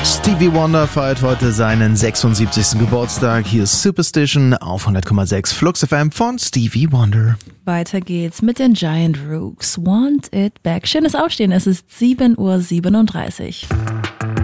Stevie Wonder feiert heute seinen 76. Geburtstag. Hier ist Superstition auf 100,6 Flux FM von Stevie Wonder. Weiter geht's mit den Giant Rooks. Want It Back. Schönes Aufstehen, es ist 7:37 Uhr.